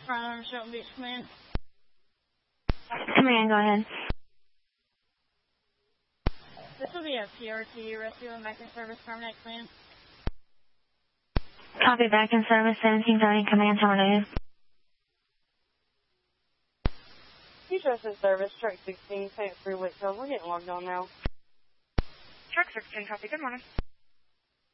From Shelton Beach Command. Command, go ahead. This will be a PRT, rescue and back in service, terminate command. Copy, back in service, 1730, command terminated. T-Trust in service, truck 16, St. Through Whitfield. We're getting logged on now. Truck 16, copy, good morning.